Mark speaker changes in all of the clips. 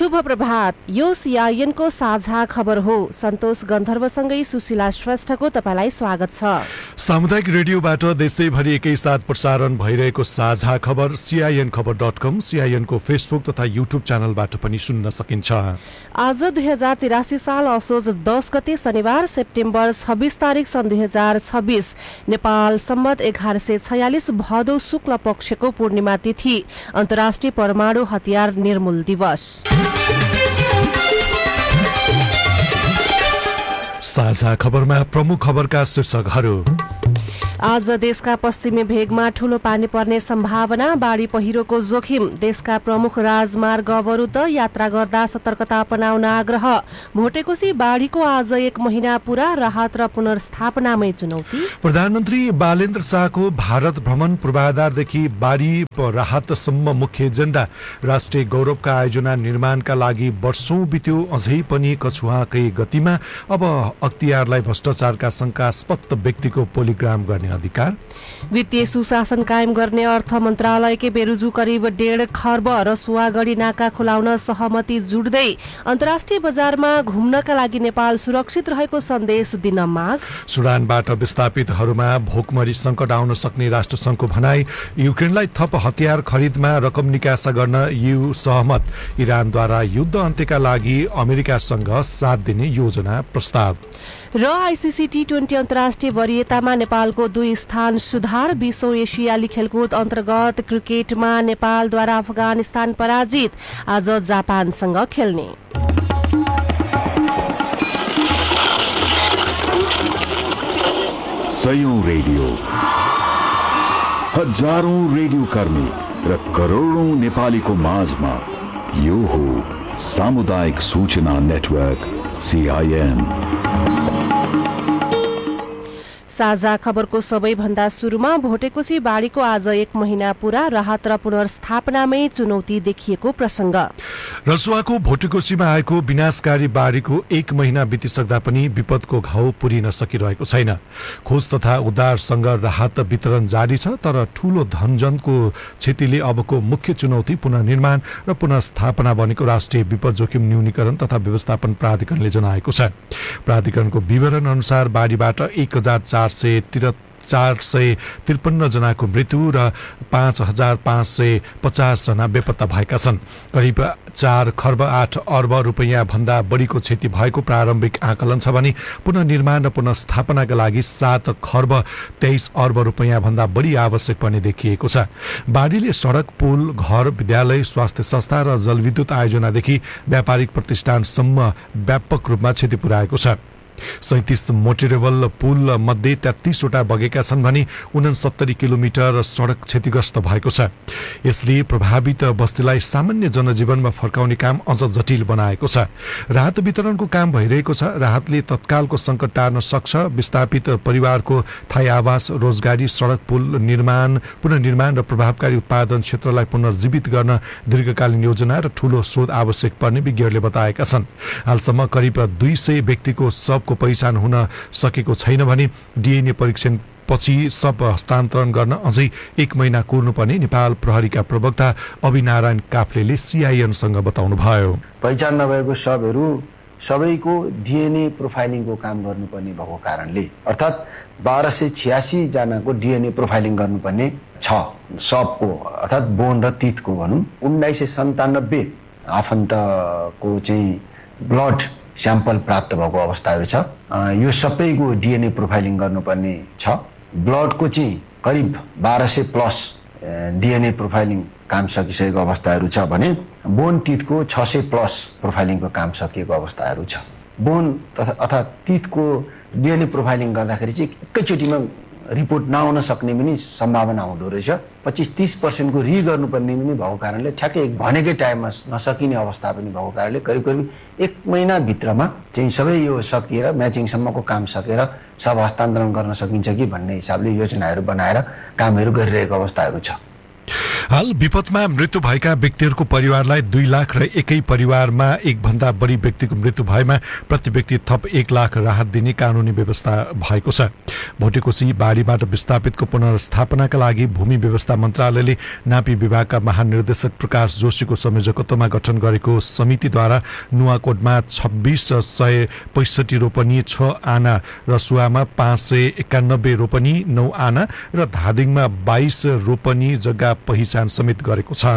Speaker 1: शुभ प्रभात। यो सीआईएन को साझा खबर हो। सन्तोष गन्धर्वसँगै सुशीला श्रेष्ठको तपाईलाई स्वागत छ।
Speaker 2: सामुदायिक रेडियोबाट देशैभरि एकैसाथ प्रसारण भइरहेको साझा खबर CINखबर.com, CIN को फेसबुक तथा युट्युब च्यानलबाट पनि सुन्न सकिन्छ।
Speaker 1: आज 2083 साल असोज 10 गते शनिबार सेप्टेम्बर 26 तारिक सन् 2026 नेपाल सम्मत 1146 भदौ शुक्ल पक्षको पूर्णिमा तिथि अन्तर्राष्ट्रिय परमाणु हतियार निर्मूल दिवस।
Speaker 2: साझा खबरमा प्रमुख खबरका शीर्षकहरू।
Speaker 1: आज देशका पश्चिमी भेगमा ठूलो पानी पर्ने सम्भावना, बाढी पहिरोको जोखिम, देशका प्रमुख राजमार्ग अवरुद्ध, यात्रा गर्दा सतर्कता अपनाउन आग्रह, भोटेकोशी बाढीको आज 1 महिना पूरा, राहत र पुनर्स्थापनामै चुनौती।
Speaker 2: प्रधानमन्त्री बालेन्द्र शाहको भारत भ्रमण पूर्वाधारदेखि बाढी राहतसम्म मुख्य एजेन्डा। राष्ट्रिय गौरवका आयोजना निर्माणका लागि वर्षौं बित्यो, अझै पनि कछुवाकै गतिमा। अब अख्तियारलाई भ्रष्टाचारका शंकास्पद व्यक्तिको पोलिग्राम गर्ने अधिकार।
Speaker 1: वित्तीय सुशासन कायम गर्ने अर्थ मन्त्रालयकै बेरुजु करिब 1.5 खर्ब रसुवागढी नाका खुलाउन सहमति जुट्दै अन्तर्राष्ट्रिय बजारमा घुम्नका लागि नेपाल सुरक्षित रहेको सन्देश दिन माग। सुडानबाट विस्थापितहरूमा भोकमरी संकट आउन सक्ने राष्ट्रसङ्घको भनाई। युक्रेनलाई थप हतियार खरिदमा रकम निकासा गर्न EU सहमत। इरानद्वारा युद्ध अन्त्यका लागि अमेरिकासँग साथ दिने योजना प्रस्ताव। र आइसिसी T20 अन्तर्राष्ट्रिय वरियतामा नेपालको 2 स्थान सुधार। 20औं एसियाली खेलकुद अन्तर्गत क्रिकेटमा नेपालद्वारा अफगानिस्तान पराजित, आज जापानसँग खेल्ने।
Speaker 3: सयौं रेडियो, हजारौं रेडियो कर्मी र करोडौं नेपालीको माझमा यो हो सामुदायिक सूचना नेटवर्क CIN।
Speaker 1: साझा खबरको सबैभन्दा सुरुमा भोटेकोशी बाढीको आज 1 महिना पूरा, राहत र पुनर्स्थापनामै चुनौती देखिएको प्रसंग।
Speaker 2: रसुवाको भोटेकोशीमा आएको विनाशकारी बाढीको 1 महिना बितिसक्दा पनि विपदको घाउ पुरिन सकिरहेको छैन। खोज तथा उद्धारसँग राहत वितरण जारी छ, तर ठूलो धनजनको क्षतिले अबको मुख्य चुनौती पुनर्निर्माण र पुनर्स्थापना बनेको राष्ट्रिय विपद जोखिम न्यूनीकरण तथा व्यवस्थापन प्राधिकरणले जनाएको छ। प्राधिकरणको विवरण अनुसार बाढीबाट 1453 जनाको मृत्यु र 5550 जना बेपत्ता भएका छन्। करिब 4 खर्ब 8 अर्ब रुपैयाँ भन्दा बढीको क्षति भएको प्रारम्भिक आकलन छ भने पुनर्निर्माण र पुनर्स्थापनाका लागि 7 खर्ब 23 अर्ब रुपैयाँ भन्दा बढी आवश्यक पर्ने देखिएको छ। बाढीले सडक, पुल, घर, विद्यालय, स्वास्थ्य संस्था र जलविद्युत आयोजनादेखि व्यापारिक प्रतिष्ठानसम्म व्यापक रूपमा क्षति पुर्याएको छ। 37 मोटरेबल पुल मध्ये 33 वटा बगेका छन् भने 69 किलोमिटर सडक क्षतिग्रस्त भएको छ। यसले प्रभावित बस्तीलाई सामान्य जनजीवनमा फर्काउने काम अझ जटिल बनाएको छ। राहत वितरणको काम भइरहेको छ। राहतले तत्कालको संकट टार्न सक्छ। विस्थापित परिवारको थायी आवास, रोजगारी, सडक, पुल निर्माण, पुनर्निर्माण र प्रभावकारी उत्पादन क्षेत्रलाई पुनर्जीवित गर्न दीर्घकालीन योजना र ठूलो शोध आवश्यक पर्ने विज्ञहरूले बताएका छन्। हालसम्म करिब 200 व्यक्तिको शव को पहिचान हुन सकेको छैन भने DNA परीक्षण पछि शव हस्तान्तरण गर्न अझै 1 महिना कुर्नुपर्ने नेपाल प्रहरीका प्रवक्ता अभिनारायण काफ्लेले CIN-सँग बताउनुभयो।
Speaker 4: पहिचान नभएको शवहरू सबैको DNA प्रोफाइलिङको काम गर्नुपर्ने भएको कारणले, अर्थात् 1286 जनाको DNA प्रोफाइलिङ गर्नुपर्ने छ शवको, अर्थात् बोन र तीतको भनौँ। 1997 आफन्तको चाहिँ ब्लड स्याम्पल प्राप्त भएको अवस्थाहरू छ। यो सबैको DNA प्रोफाइलिङ गर्नुपर्ने छ। ब्लडको चाहिँ करिब 1200 प्लस DNA प्रोफाइलिङ काम सकिसकेको अवस्थाहरू छ भने बोन टिथको 600 प्लस प्रोफाइलिङको काम सकिएको अवस्थाहरू छ। बोन अर्थात् टिथको DNA प्रोफाइलिङ गर्दाखेरि चाहिँ एकैचोटिमा रिपोर्ट नआउन सक्ने पनि सम्भावना हुँदो रहेछ। 25-30% को गर्नुपर्ने पनि भएको कारणले ठ्याक्कै भनेकै टाइममा नसकिने अवस्था पनि भएको कारणले करिब 1 महिना भित्रमा चाहिँ सबै यो सकिएर म्याचिङसम्मको काम सकेर सब हस्तान्तरण गर्न सकिन्छ कि भन्ने हिसाबले योजनाहरू बनाएर कामहरू गरिरहेको अवस्थाहरू छ।
Speaker 2: हाल विपदमा मृत्यु भएका व्यक्तिहरूको परिवारलाई 2 लाख र एकै परिवारमा एकभन्दा बढी व्यक्तिको मृत्यु भएमा प्रति व्यक्ति थप 1 लाख राहत दिने कानूनी व्यवस्था भएको छ। भोटेकोशी बाढीबाट विस्थापितको पुनर्स्थापनाका लागि भूमि व्यवस्था मन्त्रालयले नापी विभागका महानिर्देशक प्रकाश जोशीको संयोजकत्वमा गठन गरेको समितिद्वारा नुवाकोटमा 2665 रोपनी 6 आना, रसुवामा 591 रोपनी 9 आना र धादिङमा 22 रोपनी जग्गा पहिचान समेत गरेको छ।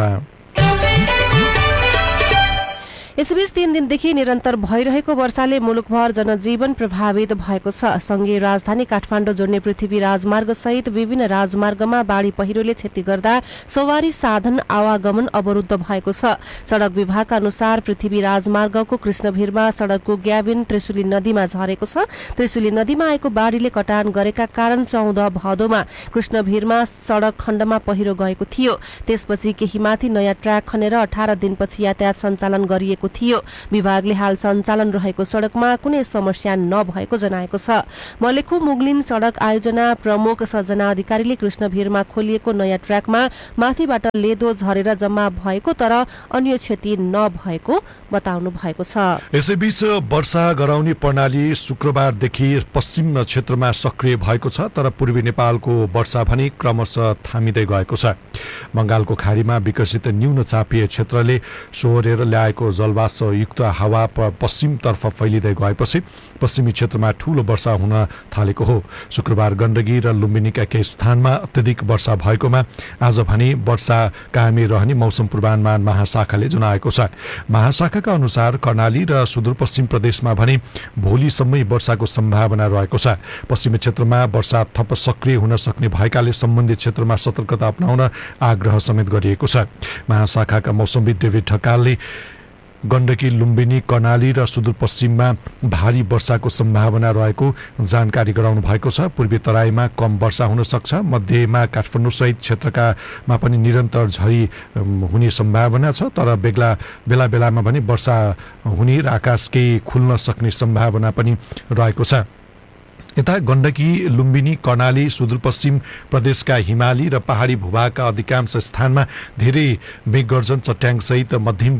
Speaker 1: यसबीच 3 दिनदेखि निरन्तर भइरहेको वर्षाले मुलुकभर जनजीवन प्रभावित भएको छ। संघीय राजधानी काठमाडौँ जोड्ने पृथ्वी राजमार्ग सहित विभिन्न राजमार्गमा बाढी पहिरोले क्षति गर्दा सवारी साधन आवागमन अवरुद्ध भएको छ। सड़क विभागका अनुसार पृथ्वी राजमार्गको कृष्णभिरमा सड़कको ग्याबिन त्रिशुली नदीमा झरेको छ। त्रिशुली नदीमा आएको बाढीले कटान गरेका कारण 14 भदौमा कृष्णभिरमा सड़क खण्डमा पहिरो गएको थियो। त्यसपछि केहीमाथि नयाँ ट्र्याक खनेर 18 दिनपछि यातायात सञ्चालन गरिएको थियो। विभागले हाल सञ्चालन रहेको सड़कमा कुनै समस्या नभएको जनाएको छ। मलेखु मुगलिन सड़क आयोजना प्रमुख सजना अधिकारीले कृष्णभिरमा खोलिएको नयाँ ट्र्याकमा माथिबाट लेदो झरेर जम्मा भएको तर अन्य क्षति नभएको बताउनु भएको छ।
Speaker 2: यसैबीच वर्षा गराउने प्रणाली शुक्रबारदेखि पश्चिम क्षेत्रमा सक्रिय भएको छ, तर पूर्वी नेपालको वर्षा भने क्रमशः थामिँदै गएको छ। बंगालको खाडीमा विकसित न्यून चापीय क्षेत्रले सोहोरेर ल्याएको जलवायुयुक्त हावा पश्चिमतर्फ फैलिँदै गएपछि पश्चिमी क्षेत्रमा ठूलो वर्षा हुन थालेको हो। शुक्रबार गण्डकी र लुम्बिनीका केही स्थानमा अत्यधिक वर्षा भएकोमा आज भने वर्षा कायमै रहने मौसम पूर्वानुमान महाशाखाले जनाएको छ। महाशाखाका अनुसार कर्णाली र सुदूरपश्चिम प्रदेशमा भने भोलिसम्मै वर्षाको सम्भावना रहेको छ। पश्चिमी क्षेत्रमा वर्षा थप सक्रिय हुन सक्ने भएकाले सम्बन्धित क्षेत्रमा सतर्कता अपनाउन आग्रह समेत गरिएको छ। महाशाखाका मौसमविद डेभिड ढकालले गण्डकी, लुम्बिनी, कर्णाली र सुदूरपश्चिममा भारी वर्षाको सम्भावना रहेको जानकारी गराउनु भएको छ। पूर्वी तराईमा कम वर्षा हुन सक्छ। मध्यमा काठमाडौँ सहित क्षेत्रकामा पनि निरन्तर झरी हुने सम्भावना छ, तर बेला बेलामा पनि वर्षा हुने र आकाश केही खुल्न सक्ने सम्भावना पनि रहेको छ। यता गण्डकी, लुम्बिनी, कर्णाली, सुदूरपश्चिम प्रदेशका हिमाली र पहाडी भूभागका अधिकांश स्थानमा धेरै मेघगर्जन, चट्याङसहित मध्यम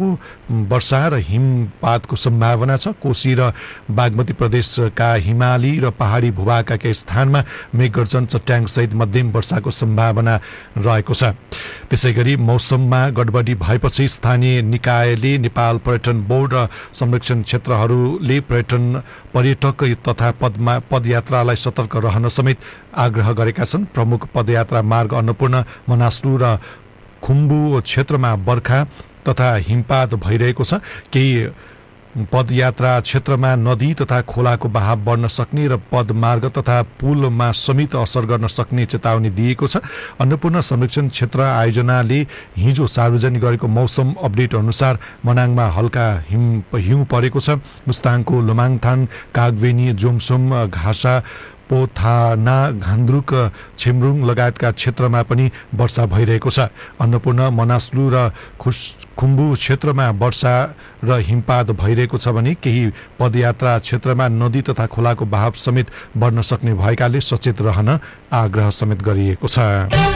Speaker 2: वर्षा र हिमपातको सम्भावना छ। कोशी र बागमती प्रदेशका हिमाली र पहाडी भूभागका केही स्थानमा मेघगर्जन, चट्याङसहित मध्यम वर्षाको सम्भावना रहेको छ। त्यसैगरी मौसममा गडबडी भएपछि स्थानीय निकायले नेपाल पर्यटन बोर्ड र संरक्षण क्षेत्रहरूले पर्यटक तथा पदयात्रालाई सतर्क रहन समेत आग्रह गरेका छन्। प्रमुख पदयात्रा मार्ग अन्नपूर्ण, मनास्लु र खुम्बु क्षेत्रमा बर्खा तथा हिमपात भइरहेको छ। केही पदयात्रा क्षेत्रमा नदी तथा खोलाको बहाव बढ्न सक्ने र पदमार्ग तथा पुलमा समेत असर गर्न सक्ने चेतावनी दिएको छ। अन्नपूर्ण संरक्षण क्षेत्र आयोजनाले हिजो सार्वजनिक गरेको मौसम अपडेट अनुसार मनाङमा हल्का हिउँ परेको छ। मुस्ताङको लोमाङथान, कागवेनी, जोमसोम, घासा, पोथाना, घान्द्रुक, छिमरुङ लगायतका क्षेत्रमा पनि वर्षा भइरहेको छ। अन्नपूर्ण, मनास्लु र खुम्बु क्षेत्रमा वर्षा र हिमपात भइरहेको छ भने केही पदयात्रा क्षेत्रमा नदी तथा खोलाको बहाव समेत बढ्न सक्ने भएकाले सचेत रहन आग्रह समेत गरिएको छ।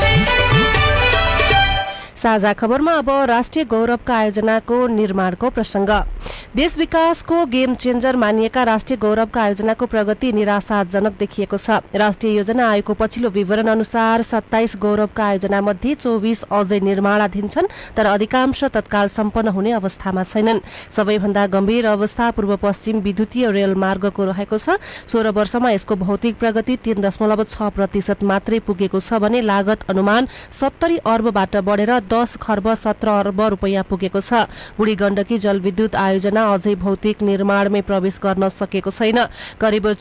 Speaker 1: साझा खबरमा अब राष्ट्रिय गौरवका आयोजनाको निर्माणको प्रसंग। देश विकासको गेम चेन्जर मानिएका राष्ट्रिय गौरवका आयोजनाको प्रगति निराशाजनक देखिएको छ। राष्ट्रिय योजना आयोगको पछिल्लो विवरण अनुसार 27 गौरवका आयोजना मध्ये 24 अझै निर्माणाधीन छन्, तर अधिकांश तत्काल सम्पन्न हुने अवस्थामा छैनन्। सबैभन्दा गम्भीर अवस्था पूर्व पश्चिम विद्युतीय रेल मार्गको रहेको छ। 16 वर्षमा यसको भौतिक प्रगति 3.6% मात्रै पुगेको छ भने लागत अनुमान 70 अर्बबाट बढेर 10 खर्ब 17 अर्ब रुपैयाँ पुगेको छ। बुढी गण्डकी जलविद्युत आयोजना अझै भौतिक निर्माणमै प्रवेश गर्न सकेको छैन। करिब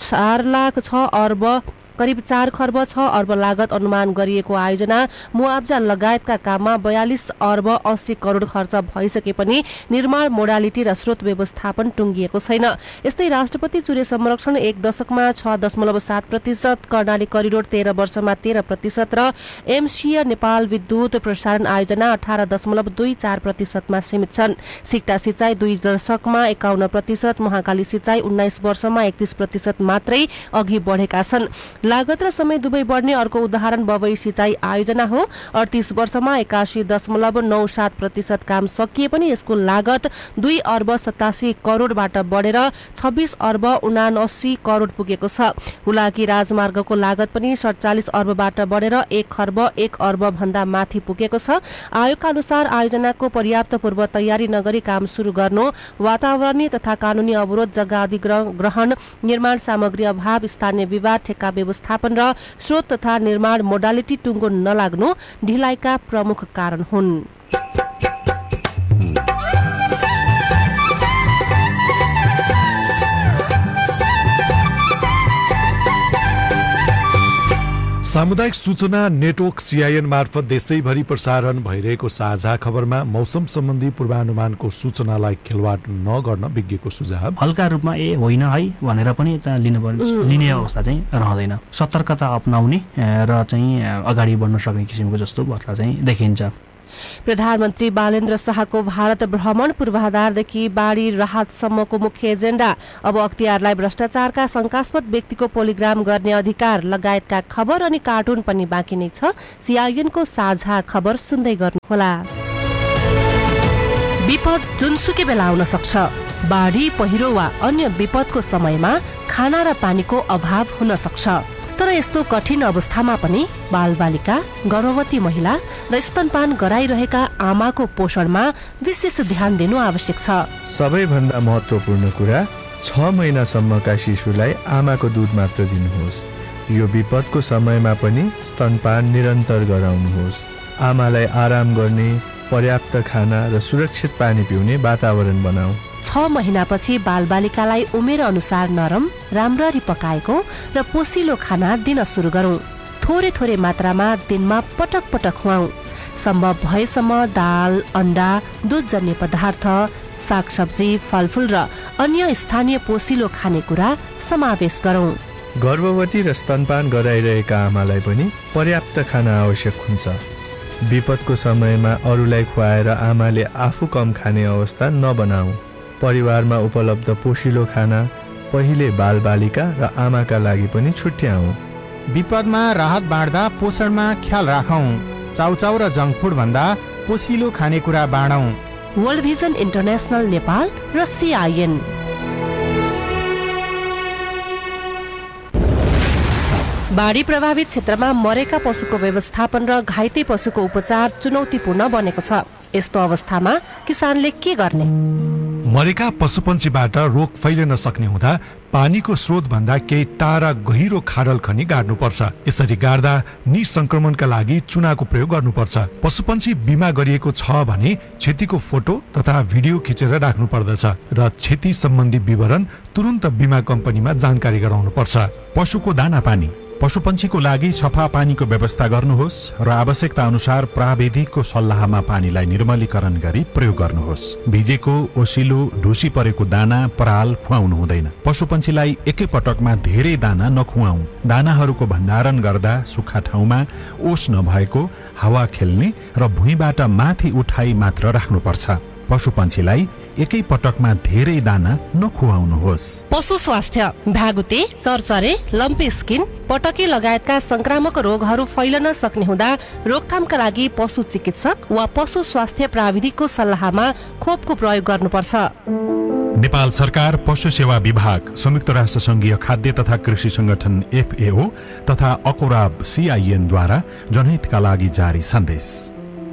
Speaker 1: 4 खर्ब 6 अर्ब लागत अनुमान गरिएको आयोजना मुआब्जा लगायतका काममा 42 अर्ब 80 करोड खर्च भइसके पनि निर्माण मोडालिटी र स्रोत व्यवस्थापन टुङ्गिएको छैन। यस्तै राष्ट्रपति चुरे संरक्षण 1 दशकमा 6.7%, कर्णाली करिडोर 13 वर्षमा 13% र एमसीय नेपाल विद्युत प्रसारण आयोजना 18.24% मा सीमित छन्। सिक्टा सिंचाई 2 दशकमा 51%, महाकाली सिंचाई 19 वर्षमा 31% मात्रै अघि बढेका छन्। लागत र समय दुवै बढ्ने अर्को उदाहरण बबई सिँचाइ आयोजना हो। 38 वर्षमा 81.97% काम सकिए पनि यसको लागत 2 अर्ब 87 करोडबाट बढेर 26 अर्ब 79 करोड पुगेको छ। हुलाकी राजमार्गको लागत पनि 47 अर्बबाट बढेर 1 खर्ब 1 अर्ब भन्दा माथि पुगेको छ। आयोगका अनुसार आयोजनाको पर्याप्त पूर्व तयारी नगरी काम सुरु गर्नु, वातावरणीय तथा कानूनी अवरोध, जग्गा अधिग्रहण, निर्माण सामग्री अभाव, स्थानीय विवाद, ठेक्का व्यवस्थापन र स्रोत तथा निर्माण मोडालिटी टुङ्गो नलाग्नु ढिलाइका प्रमुख कारण हुन्।
Speaker 2: सामुदायिक सूचना नेटवर्क CIN मार्फत देशैभरि प्रसारण भइरहेको साझा खबरमा मौसम सम्बन्धी पूर्वानुमानको सूचनालाई खेलवाड नगर्न विज्ञको सुझाव।
Speaker 5: हल्का रूपमा होइन है भनेर पनि लिने अवस्था चाहिँ रहँदैन। सतर्कता अपनाउने र चाहिँ अगाडि बढ्न सक्ने किसिमको जस्तो वर्षा चाहिँ देखिन्छ।
Speaker 1: प्रधानमन्त्री बालेन्द्र शाहको भारत भ्रमण, पूर्वाधारदेखि बाढी राहतसम्मको मुख्य एजेन्डा। अब अख्तियारलाई भ्रष्टाचारका शंकास्पद व्यक्तिको पोलिग्राम गर्ने अधिकार लगायतका खबर अनि कार्टुन पनि बाँकी नै छ। CIN को साझा खबर सुन्दै गर्नुहोला। विपद जुनसुकै बेला आउन सक्छ। बाढी, पहिरो वा अन्य विपदको समयमा खाना र पानीको अभाव हुन सक्छ। तर यस्तो कठिन अवस्थामा पनि बालबालिका, गर्भवती महिला र स्तनपान गराइरहेका आमाको पोषणमा विशेष ध्यान दिनु आवश्यक छ।
Speaker 6: सबैभन्दा महत्त्वपूर्ण कुरा 6 महिनासम्मका शिशुलाई आमाको दूध मात्र दिनुहोस्। यो विपदको समयमा पनि स्तनपान निरन्तर गराउनुहोस्। आमालाई आराम गर्ने, पर्याप्त खाना र सुरक्षित पानी पिउने वातावरण बनाऊ।
Speaker 1: 6 महिनापछि बालबालिकालाई उमेर अनुसार नरम, राम्ररी पकाएको र पोसिलो खाना दिन सुरु गरौँ। थोरै थोरै मात्रामा दिनमा पटक पटक खुवाऊ। सम्भव भएसम्म दाल, अन्डा, दुधजन्य पदार्थ, सागसब्जी, फलफुल र अन्य स्थानीय पोसिलो खानेकुरा समावेश गरौँ।
Speaker 6: गर्भवती र स्तनपान गराइरहेका आमालाई पनि पर्याप्त खाना आवश्यक हुन्छ। विपदको समयमा अरूलाई खुवाएर आमाले आफू कम खाने अवस्था नबनाऊ। परिवारमा उपलब्ध पोषिलो खाना पहिले बालबालिका र आमाका लागि पनि छुट्याऊ।
Speaker 7: विपदमा राहत बाँड्दा पोषणमा ख्याल राखौँ। चाउचाउ र जङ्क फुड भन्दा पोषिलो खानेकुरा बाँडौँ।
Speaker 1: वर्ल्ड भिजन इन्टरनेसनल नेपाल र CIN। बाढी प्रभावित क्षेत्रमा मरेका पशुको व्यवस्थापन र घाइते पशुको उपचार चुनौतीपूर्ण बनेको छ। यस्तो अवस्थामा किसानले के गर्ने?
Speaker 2: मरेका पशुपन्छीबाट रोग फैलिन सक्ने हुँदा पानीको स्रोत भन्दा केही टाढा गहिरो खाडल खनी गाड्नुपर्छ। यसरी गाड्दा निसंक्रमणका लागि चुनाको प्रयोग गर्नुपर्छ। पशुपन्छी बिमा गरिएको छ भने क्षतिको फोटो तथा भिडियो खिचेर राख्नु पर्दछ र क्षति सम्बन्धी विवरण तुरुन्त बिमा कम्पनीमा जानकारी गराउनुपर्छ।
Speaker 8: पशुको दाना पानी, पशुपन्छीको लागि सफा पानीको व्यवस्था गर्नुहोस् र आवश्यकता अनुसार प्राविधिकको सल्लाहमा पानीलाई निर्मलीकरण गरी प्रयोग गर्नुहोस्। भिजेको, ओसिलो, ढुसी परेको दाना, पराल खुवाउनु हुँदैन। पशुपन्छीलाई एकै पटकमा धेरै दाना नखुवाऊ। दानाहरूको भण्डारण गर्दा सुक्खा ठाउँमा, ओस नभएको, हावा खेल्ने र भुइँबाट माथि उठाई मात्र राख्नुपर्छ। पशुपन्छीलाई एकै पटकमा धेरै दाना नखुवाउनुहोस्।
Speaker 1: पशु स्वास्थ्य, भ्यागुते, चरचरे, लम्पी स्किन, पटके लगायतका संक्रामक रोगहरू फैलन सक्ने हुँदा रोकथामका लागि पशु चिकित्सक वा पशु स्वास्थ्य प्राविधिकको सल्लाहमा खोपको प्रयोग गर्नुपर्छ।
Speaker 8: नेपाल सरकार, पशु सेवा विभाग, संयुक्त राष्ट्र संघीय खाद्य तथा कृषि संगठन FAO तथा अकोराब CIN द्वारा जनहितका लागि जारी सन्देश।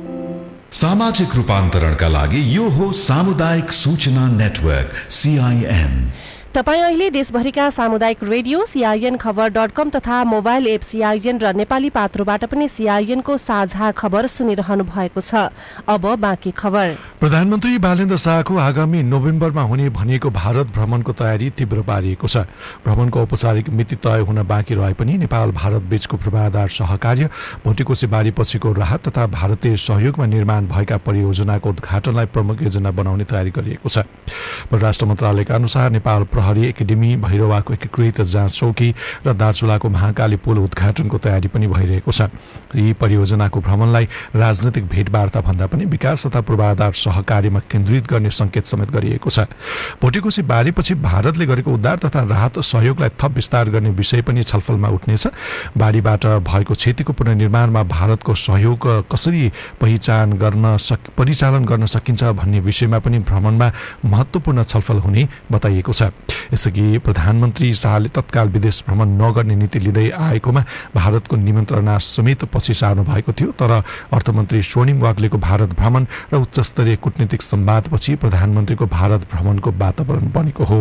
Speaker 9: सामाजिक रूपान्तरणका लागि यो हो सामुदायिक सूचना नेटवर्क CIN।
Speaker 1: तपाईँ अहिले देशभरिका सामुदायिक रेडियो CIN-खबर.com तथा मोबाइल एप CIN र नेपाली पात्रोबाट पनि CIN को साझा खबर सुनिरहनु भएको छ। अब बाँकी खबर।
Speaker 2: प्रधानमन्त्री बालेन्द्र शाहको आगामी नोभेम्बरमा हुने भनिएको भारत भ्रमणको तयारी तीव्र पारिएको छ। भ्रमणको औपचारिक मिति तय हुन बाँकी रहे पनि नेपाल भारत बीचको पूर्वाधार सहकार्य, भोटेकोशी बाढी पछिको राहत तथा भारतीय सहयोगमा निर्माण भएका परियोजनाको उद्घाटनलाई प्रमुख योजना बनाउने तयारी गरिएको छ। परराष्ट्र मन्त्रालयका अनुसार नेपाल प्रहरी एकाडेमी, भैरवाको एकीकृत जाँच चौकी र दार्चुलाको महाकाली पुल उद्घाटनको तयारी पनि भइरहेको छ। यी परियोजनाको भ्रमणलाई राजनैतिक भेटवार्ता भन्दा पनि विकास तथा पूर्वाधार सहकार्यमा केन्द्रित गर्ने संकेत समेत गरिएको छ। भोटेकोशी बाढीपछि भारतले गरेको उद्धार तथा राहत सहयोगलाई थप विस्तार गर्ने विषय पनि छलफलमा उठ्नेछ। बाढीबाट भएको क्षतिको पुनर्निर्माणमा भारतको सहयोग कसरी परिचालन गर्न सकिन्छ भन्ने विषयमा पनि भ्रमणमा महत्त्वपूर्ण छलफल हुने बताइएको छ। यसअघि प्रधानमन्त्री शाहले तत्काल विदेश भ्रमण नगर्ने नीति लिँदै आएकोमा भारतको निमन्त्रणा समेत पछि सार्नु भएको थियो। तर अर्थमन्त्री स्वर्णिम वाग्लेको भारत भ्रमण र उच्चस्तरीय कूटनीतिक संवादपछि प्रधानमन्त्रीको भारत भ्रमणको वातावरण बनेको हो।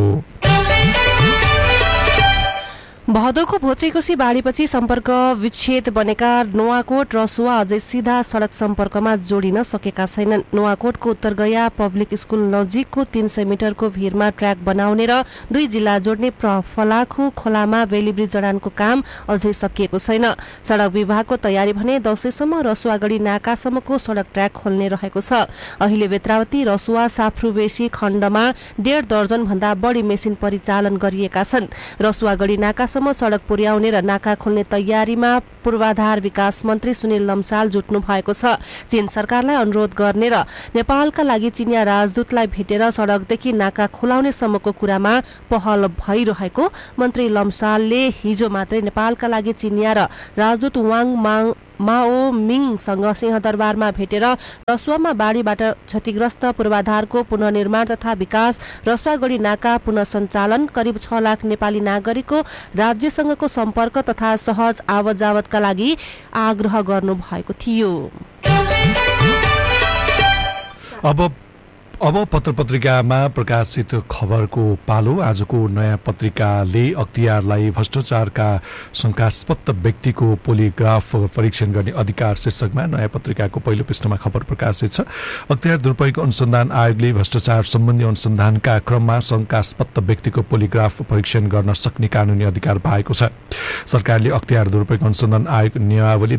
Speaker 1: भदौको भोत्रीकोशी बाढीपछि सम्पर्क विच्छेद बनेका नुवाकोट रसुवा अझै सीधा सडक सम्पर्कमा जोडिन सकेका छैनन्। नुवाकोटको उत्तरगया पब्लिक स्कुल नजिकको 300 मिटरको भिरमा ट्र्याक बनाउने र 2 जिल्ला जोड्ने फलाखु खोलामा बेली ब्रिज जडानको काम अझै सकिएको छैन। सडक विभागको तयारी भने दशैंसम्म रसुवागढी नाकासम्मको सडक ट्र्याक खोल्ने रहेको छ। अहिले बेत्रावती रसुवा साफ्रुवेशी खण्डमा 1.5 दर्जन भन्दा बढी मेसिन परिचालन गरिएका छन्। रसुवागढी नाका सडक पुर्याउने र नाका खोल्ने तयारीमा पूर्वाधार विकास मन्त्री सुनिल लम्साल जुट्नु भएको छ। चीन सरकारलाई अनुरोध गर्ने र नेपालका लागि चिनिया राजदूतलाई भेटेर सडकदेखि नाका खोलाउने सम्मको कुरामा पहल भइरहेको मन्त्री लम्सालले हिजो मात्रै नेपालका लागि चिनिया र राजदूत वाङ माओ मिङसँग सिंहदरबारमा भेटेर रसुवामा बाढीबाट क्षतिग्रस्त पूर्वाधारको पुनर्निर्माण तथा विकास, रसुवागढी नाका पुनः सञ्चालन, करिब 6 लाख नेपाली नागरिकको राज्यसँगको सम्पर्क तथा सहज आवत जावतका लागि आग्रह गर्नु भएको थियो।
Speaker 2: अब पत्रपत्रिकामा प्रकाशित खबरको पालो। आजको नयाँ पत्रिकाले अख्तियारलाई भ्रष्टाचारका शंकास्पद व्यक्तिको पोलिग्राफ परीक्षण गर्ने अधिकार शीर्षकमा नयाँ पत्रिकाको पहिलो पृष्ठमा खबर प्रकाशित छ। अख्तियार दुरुपयोग अनुसन्धान आयोगले भ्रष्टाचार सम्बन्धी अनुसन्धानका क्रममा शंकास्पद व्यक्तिको पोलिग्राफ परीक्षण गर्न सक्ने कानूनी अधिकार पाएको छ। सरकारले अख्तियार दुरुपयोग अनुसन्धान आयोग नियमावली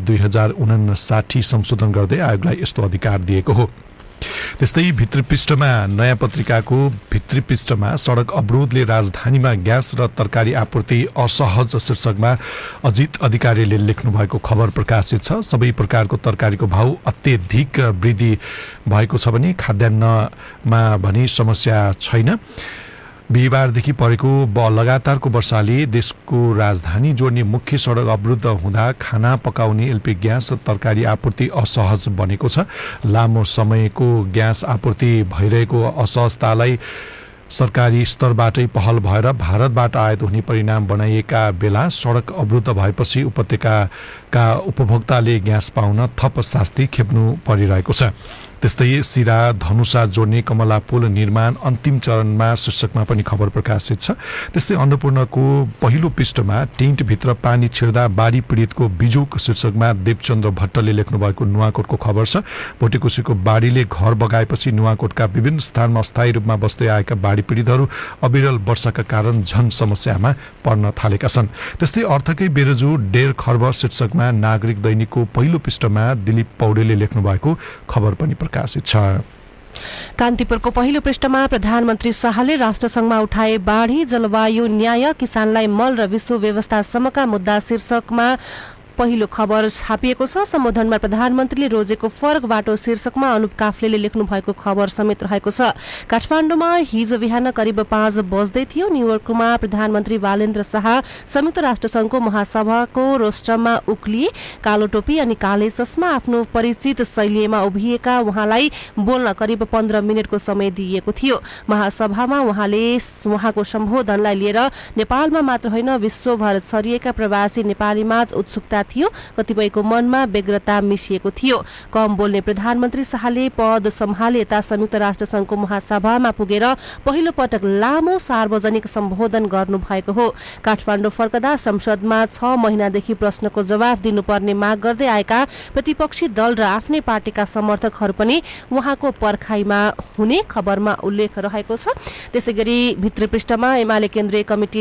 Speaker 2: 2059 संशोधन गर्दै आयोगलाई यस्तो अधिकार दिएको हो। त्यस्तै भित्री पृष्ठमा नयाँ पत्रिकाको भित्री पृष्ठमा सडक अवरोधले राजधानीमा ग्यास र तरकारी आपूर्ति असहज शीर्षकमा अजित अधिकारीले लेख्नु भएको खबर प्रकाशित छ। सबै प्रकारको तरकारीको भाउ अत्यधिक वृद्धि भएको छ भने खाद्यान्नमा भने समस्या छैन। बिहिबारदेखि परेको लगातारको वर्षाले देशको राजधानी जोड्ने मुख्य सडक अवरुद्ध हुँदा खाना पकाउने एलपी ग्यास र तरकारी आपूर्ति असहज बनेको छ। लामो समयको ग्यास आपूर्ति भइरहेको असहजतालाई सरकारी स्तरबाटै पहल भएर भारतबाट आयात हुने परिणाम बनाइएका बेला सडक अवरुद्ध भएपछि उपत्यकाका उपभोक्ताले ग्यास पाउन थप शास्ति खेप्नु परिरहेको छ। त्यस्तै सिरा धनुषा जोड्ने कमला पुल निर्माण अन्तिम चरणमा शीर्षकमा पनि खबर प्रकाशित छ। त्यस्तै अन्नपूर्णको पहिलो पृष्ठमा टेन्टभित्र पानी छिर्दा बाढी पीडितको बिजोक शीर्षकमा देवचन्द्र भट्टले लेख्नु भएको नुवाकोटको खबर छ। भोटेकोशीको बाढीले घर बगाएपछि नुवाकोटका विभिन्न स्थानमा अस्थायी रूपमा बस्दै आएका बाढी पीडितहरू अविरल वर्षाका कारण झन समस्यामा पर्न थालेका छन्। त्यस्तै अर्थकै बेरोजु 1.5 खर्ब शीर्षकमा नागरिक दैनिकको पहिलो पृष्ठमा दिलीप पौडेलले लेख्नु भएको खबर पनि प्रकाशित छ।
Speaker 1: कान्तिपुरको पहिलो पृष्ठमा प्रधानमन्त्री शाहले राष्ट्रसंघमा उठाए बाढी, जलवायु न्याय, किसानलाई मल र विश्व व्यवस्थासम्मका मुद्दा शीर्षकमा पहिलो खबर छापिएको छ। सम्बोधनमा प्रधानमन्त्रीले रोजेको फरक बाटो शीर्षकमा अनुप काफ्लेले लेख्नु भएको खबर समेत रहेको छ। काठमाडौँमा हिजो बिहान करिब 5 बज्दै थियो। न्युयोर्कमा प्रधानमन्त्री बालेन्द्र शाह संयुक्त राष्ट्रसंघको महासभाको रोस्टरमा उक्लिए। कालो टोपी अनि काले चस्मा, आफ्नो परिचित शैलीमा उभिएका उहाँलाई बोल्न करिब 15 मिनटको समय दिइएको थियो। महासभामा उहाँले उहाँको सम्बोधनलाई लिएर नेपालमा मात्र होइन विश्वभर छरिएका प्रवासी नेपालीमाझ उत्सुकता थियो। कतिपयको मनमा व्यग्रता मिसिएको थियो। कम बोल्ने प्रधानमन्त्री शाहले पद सम्हाले यता संयुक्त राष्ट्रसंघको महासभामा पुगेर पहिलो पटक लामो सार्वजनिक सम्बोधन गर्नु भएको हो। काठमाडौँ फर्कदा संसदमा 6 महिनादेखि प्रश्नको जवाफ दिनुपर्ने माग गर्दै आएका प्रतिपक्षी दल र आफ्नै पार्टीका समर्थकहरू पनि उहाँको पर्खाइमा हुने खबरमा उल्लेख रहेको छ। त्यसैगरी भित्री पृष्ठमा एमाले केन्द्रीय कमिटी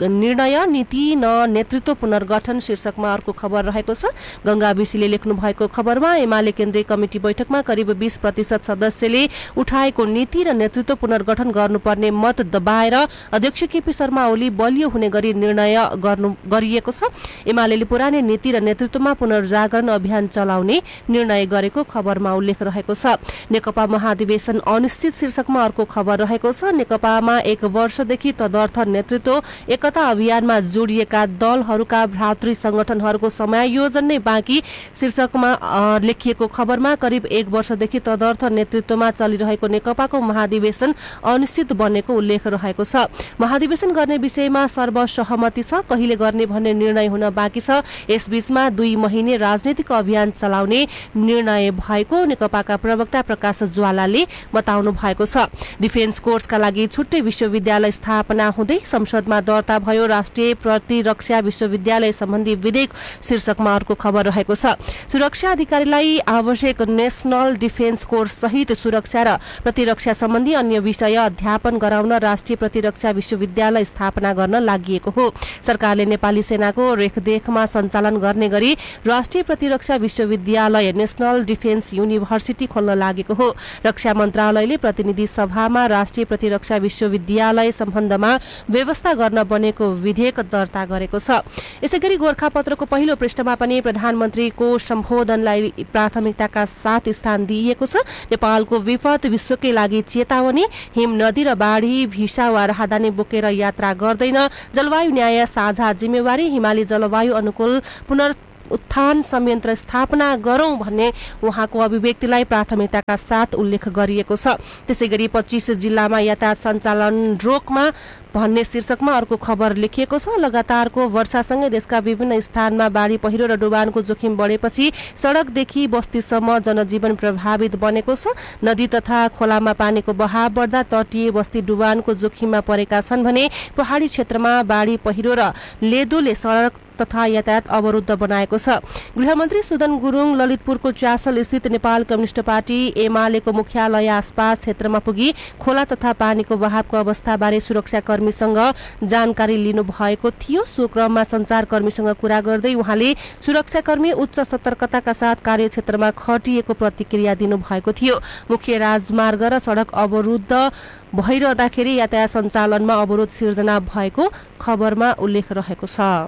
Speaker 1: निर्णय नीति न नेतृत्व पुनर्गठन शीर्षकमा अर्को खबर रहेको छ। गंगा विशीले लेख्नु भएको खबरमा एमाले केन्द्रीय कमिटी बैठकमा करिब 20% सदस्यले उठाएको नीति र नेतृत्व पुनर्गठन गर्नुपर्ने मत दबाएर अध्यक्ष केपी शर्मा ओली बलियो हुने गरी निर्णय गरिएको छ। एमालेले पुरानै नीति र नेतृत्वमा पुनर्जागरण अभियान चलाउने निर्णय गरेको खबरमा उल्लेख रहेको छ। नेकपा महाधिवेशन अनिश्चित शीर्षकमा अर्को खबर रहेको छ। नेकपामा 1 वर्षदेखि तदर्थ नेतृत्व एकता अभियानमा जोडिएका दलहरूका भ्रातृ संगठनहरूको समायोजन नै बाँकी शीर्षकमा लेखिएको खबरमा करिब 1 वर्षदेखि तदर्थ नेतृत्वमा चलिरहेको नेकपाको महाधिवेशन अनिश्चित बनेको उल्लेख रहेको छ। महाधिवेशन गर्ने विषयमा सर्वसहमति छ, कहिले गर्ने भन्ने निर्णय हुन बाँकी छ। यसबीचमा 2 महिने राजनीतिक अभियान चलाउने निर्णय भएको नेकपाका प्रवक्ता प्रकाश ज्वालाले बताउनु भएको छ। डिफेन्स कोर्सका लागि छुट्टै विश्वविद्यालय स्थापना हुँदै संसदमा दर्ता भयो राष्ट्रिय प्रतिरक्षा विश्वविद्यालय सम्बन्धी विधेयक शीर्षकमा अर्को खबर रहेको छ। सुरक्षा अधिकारीलाई आवश्यक नेशनल डिफेन्स कोर्स सहित सुरक्षा र प्रतिरक्षा सम्बन्धी अन्य विषय अध्यापन गराउन राष्ट्रिय प्रतिरक्षा विश्वविद्यालय स्थापना गर्न लागि हो। सरकारले नेपाली सेनाको रेखदेखमा सञ्चालन गर्ने गरी राष्ट्रिय प्रतिरक्षा विश्वविद्यालय नेशनल डिफेन्स युनिभर्सिटी खोल्न लागेको हो। रक्षा मन्त्रालयले प्रतिनिधि सभामा राष्ट्रिय प्रतिरक्षा विश्वविद्यालय सम्बन्धमा व्यवस्था गर्न बनेको विधेयक दर्ता गरेको छ। यसैगरी गोरखापत्रको पहिलो पृष्ठमा पनि प्रधानमन्त्रीको सम्बोधनलाई प्राथमिकताका साथ स्थान दिइएको छ। नेपालको विपद विश्वकै लागि चेतावनी, हिम नदी र बाढी भिसा वा राहदानी बोकेर यात्रा गर्दैन, जलवायु न्याय साझा जिम्मेवारी, हिमाली जलवायु अनुकूल उत्थान संयन्त्र स्थापना गरौं भन्ने उहाँको अभिव्यक्तिलाई प्राथमिकताका साथ उल्लेख गरिएको छ। त्यसैगरी 25 जिल्लामा यातायात सञ्चालन रोकमा भन्ने शीर्षकमा अर्को खबर लेखिएको छ। लगातारको वर्षासँगै देशका विभिन्न स्थानमा बाढी पहिरो र डुबानको जोखिम बढेपछि सडकदेखि बस्तीसम्म जनजीवन प्रभावित बनेको छ। नदी तथा खोलामा पानीको बहाव बढ्दा तटीय बस्ती डुबानको जोखिममा परेका छन् भने पहाडी क्षेत्रमा बाढी पहिरो र लेदोले सडक तथा यातायात अवरुद्ध बनाएको छ। गृहमन्त्री सुदन गुरुङ ललितपुरको च्यासल स्थित नेपाल कम्युनिस्ट पार्टी एमालेको मुख्यालय आसपास क्षेत्रमा पुगी खोला तथा पानीको बहावको अवस्थाबारे सुरक्षाकर्मीसँग जानकारी लिनु भएको थियो। सो क्रममा सञ्चारकर्मीसँग कुरा गर्दै उहाँले सुरक्षाकर्मी उच्च सतर्कताका साथ कार्यक्षेत्रमा खटिएको प्रतिक्रिया दिनुभएको थियो। मुख्य राजमार्ग र सडक अवरुद्ध भइरहँदाखेरि यातायात सञ्चालनमा अवरोध सिर्जना भएको खबरमा उल्लेख रहेको छ।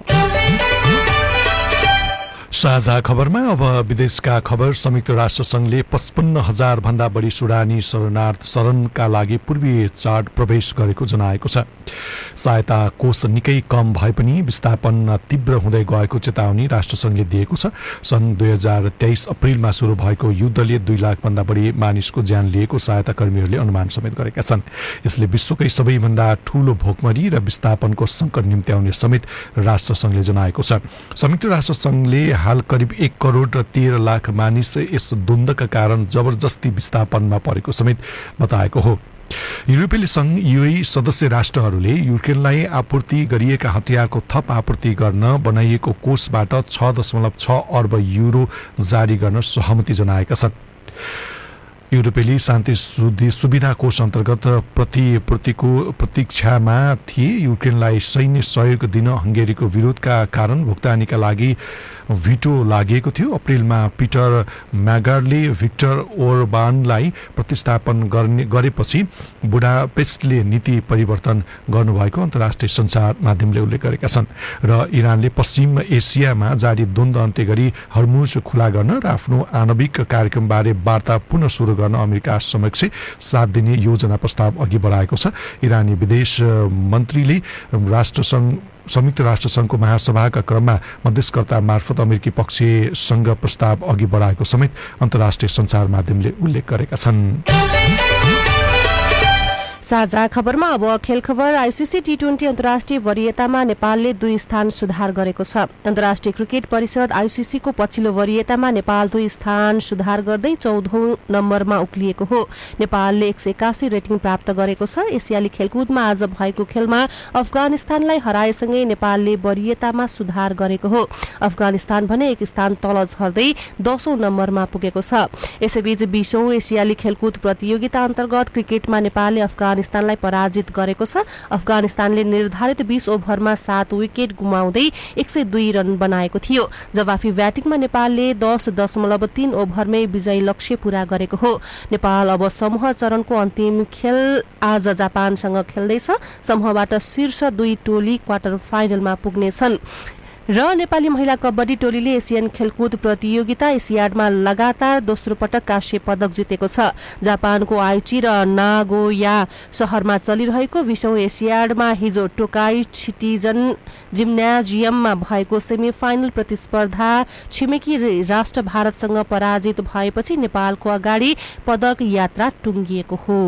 Speaker 2: साझा खबरमा अब विदेशका खबर। संयुक्त राष्ट्र संघले 55,000 भन्दा बढी सुडानी शरणार्थ शरणका लागि पूर्वी चाड प्रवेश गरेको जनाएको छ। सहायता कोष निकै कम भए पनि विस्थापन तीव्र हुँदै गएको चेतावनी राष्ट्रसंघले दिएको छ। सन् 2023 अप्रिलमा सुरु भएको युद्धले 2 लाख भन्दा बढी मानिसको ज्यान लिएको सहायता कर्मीहरूले अनुमान समेत गरेका छन्। यसले विश्वकै सबैभन्दा ठूलो भोकमरी र विस्थापनको संकट निम्त्याउने समेत राष्ट्रसंघले जनाएको छ। संयुक्त राष्ट्र संघले हाल करिब 1 करोड र 13 लाख मानिस यस द्वन्द्वका कारण जबरजस्ती विस्थापनमा परेको समेत बताएको हो। युरोपेली संघ युए सदस्य राष्ट्रहरूले युक्रेनलाई आपूर्ति गरिएका हतियारको थप आपूर्ति गर्न बनाइएको कोषबाट 6.6 अर्ब युरो जारी गर्न सहमति जनाएका छन्। युरोपेली शान्ति सुविधा कोष अन्तर्गत प्रतिपूर्तिको प्रतीक्षामा थिए। युक्रेनलाई सैन्य सहयोग दिन हंगेरीको विरोधका कारण भुक्तानीका लागि भिटो लागेको थियो। अप्रिलमा पिटर म्यागार्डले भिक्टर ओर्बानलाई प्रतिस्थापन गरेपछि बुडापेस्टले नीति परिवर्तन गर्नुभएको अन्तर्राष्ट्रिय सञ्चार माध्यमले उल्लेख गरेका छन्। र इरानले पश्चिम एसियामा जारी द्वन्द्व अन्त्य गरी हर्मुज खुला गर्न र आफ्नो आणविक कार्यक्रमबारे वार्ता पुनः सुरु गर्न अमेरिका समक्ष 7 दिने योजना प्रस्ताव अघि बढाएको छ। इरानी विदेश मन्त्रीले संयुक्त राष्ट्र संघको महासभाका क्रममा मध्यस्थकर्ता मार्फत अमेरिकी पक्षसँग प्रस्ताव अघि बढाएको समेत अन्तर्राष्ट्रिय सञ्चार माध्यमले उल्लेख गरेका छन्।
Speaker 1: साझा खबरमा अब खेल खबर। आईसीसी टी20 अन्तर्राष्ट्रिय वरियतामा नेपालले 2 स्थान सुधार गरेको छ। अन्तर्राष्ट्रिय क्रिकेट परिषद आईसीसी को पछिल्लो वरियतामा नेपाल 2 स्थान सुधार गर्दै 14औं नम्बरमा उक्लिएको हो। नेपालले 181 रेटिङ प्राप्त गरेको छ। एसियाली खेलकुदमा आज भएको खेलमा अफगानिस्तानलाई हराएसँगै नेपालले वरियतामा सुधार गरेको हो। अफगानिस्तान भने 1 स्थान तल झर्दै 10औं नम्बरमा पुगेको छ। यसैबीच 20औं एसियाली खेलकुद प्रतियोगिता अन्तर्गत क्रिकेटमा नेपालले अफगानिस्तान अफगानिस्तानलाई पराजित गरेको छ। अफगानिस्तानले निर्धारित 20 ओभरमा 7 विकेट गुमाउँदै 102 रन बनाएको थियो। जवाफी ब्याटिङमा नेपालले 10.3 ओभरमै विजयी लक्ष्य पूरा गरेको हो। नेपाल अब समूह चरणको अन्तिम खेल आज जापानसँग खेल्दैछ। समूहबाट शीर्ष 2 टोली क्वार्टर फाइनलमा पुग्नेछन् र नेपाली महिला कबड्डी टोलीले एसियन खेलकुद प्रतियोगिता एसियाडमा लगातार दोस्रो पटक कांस्य पदक जितेको छ। जापानको आइची र नागोया शहरमा चलिरहेको 20औं एसियाडमा हिजो टोकाई सिटिजन जिम्नाजियममा भएको सेमी फाइनल प्रतिस्पर्धा छिमेकी राष्ट्र भारतसँग पराजित भएपछि नेपालको अगाडि पदक यात्रा टुङ्गिएको हो।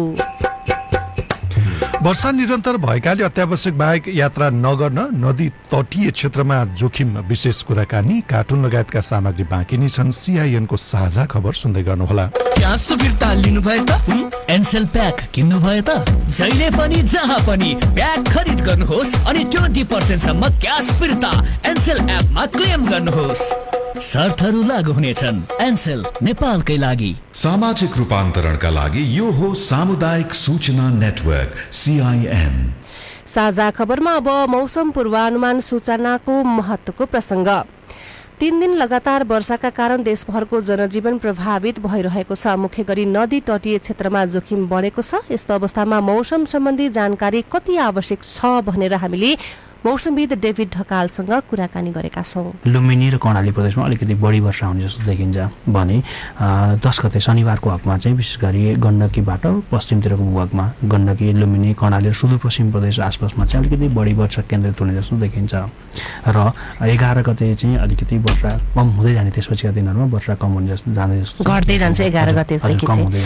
Speaker 2: वर्षा निरन्तर भएकाले अत्यावश्यक बाहेक यात्रा नगर्न नदी तटीय क्षेत्रमा जोखिम विशेष कुराकानी कार्टुन लगायतका सामग्री बाँकी नै छन्। CIN को साझा खबर सुन्दै गर्नुहोला।
Speaker 10: ग्यास फिर्ता लिनु भयो त एनसेल प्याक किन्नु भयो त जहिले पनि जहाँ पनि प्याक खरिद गर्नुहोस् अनि 20% सम्म क्यास फिर्ता एनसेल एपमा क्लेम गर्नुहोस्। शर्तहरू लागू हुनेछन्। एनसेल नेपालकै लागि।
Speaker 9: सामाजिक रूपान्तरणका लागि यो हो सामुदायिक सूचना नेटवर्क CIN।
Speaker 1: साझा खबरमा अब मौसम पूर्वानुमान सूचनाको महत्वको प्रसंग। 3 दिन लगातार वर्षाका कारण देशभरको जनजीवन प्रभावित भइरहेको छ। मुख्य गरी नदी तटीय क्षेत्रमा जोखिम बढेको छ। यस्तो अवस्थामा मौसम सम्बन्धी जानकारी कति आवश्यक छ भनेर हामीले मौसमविद डेभिड ढकालसँग कुराकानी गरेका छौं।
Speaker 5: लुम्बिनी र कर्णाली प्रदेशमा अलिकति बढी वर्षा हुने जस्तो देखिन्छ भने 10 गते शनिबारको हकमा चाहिँ विशेष गरी गण्डकीबाट पश्चिमतिरको भूभागमा गण्डकी लुम्बिनी कर्णाली र सुदूरपश्चिम प्रदेश आसपासमा चाहिँ अलिकति बढी वर्षा केन्द्रित हुने जस्तो देखिन्छ र 11 गते चाहिँ अलिकति वर्षा कम हुँदै जाने त्यसपछिका दिनहरूमा वर्षा कम हुने जस्तो घट्दै
Speaker 1: जान्छ। 11 गते